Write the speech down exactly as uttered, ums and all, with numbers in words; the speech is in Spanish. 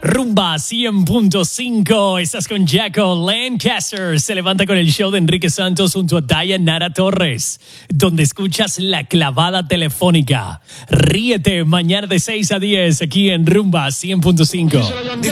Rumba cien punto cinco. Estás con Jaco Lancaster. Se levanta con el show de Enrique Santos junto a Dayanara Torres, donde escuchas la clavada telefónica. Ríete mañana de seis a diez aquí en Rumba cien punto cinco.